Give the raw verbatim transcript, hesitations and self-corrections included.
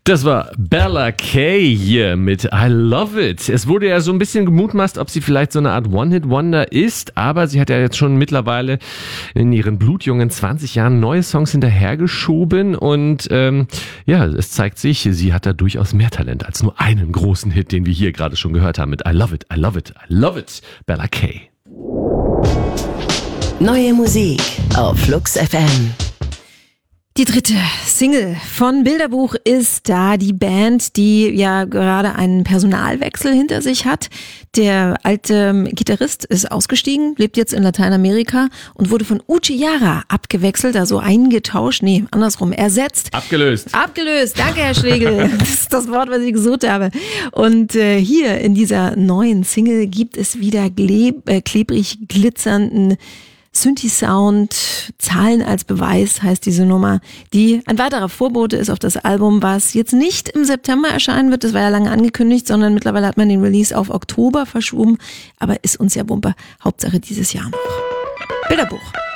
Das war Bella Kay mit I Love It. Es wurde ja so ein bisschen gemutmaßt, ob sie vielleicht so eine Art One-Hit-Wonder ist, aber sie hat ja jetzt schon mittlerweile in ihren blutjungen zwanzig Jahren neue Songs hinterhergeschoben und ähm, ja, es zeigt sich, sie hat da durchaus mehr Talent als nur einen großen Hit, den wir hier gerade schon gehört haben mit I Love It, I Love It, I Love It, Bella Kay. Neue Musik auf Flux F M. Die dritte Single von Bilderbuch ist da, die Band, die ja gerade einen Personalwechsel hinter sich hat. Der alte Gitarrist ist ausgestiegen, lebt jetzt in Lateinamerika und wurde von Uchi Jara abgewechselt, also eingetauscht, nee, andersrum, ersetzt. Abgelöst. Abgelöst, danke Herr Schlegel, das ist das Wort, was ich gesucht habe. Und äh, hier in dieser neuen Single gibt es wieder gleb- äh, klebrig glitzernden Synthi-Sound, Zahlen als Beweis heißt diese Nummer, die ein weiterer Vorbote ist auf das Album, was jetzt nicht im September erscheinen wird, das war ja lange angekündigt, sondern mittlerweile hat man den Release auf Oktober verschoben, aber ist uns ja Wumpe, Hauptsache dieses Jahr noch. Bilderbuch.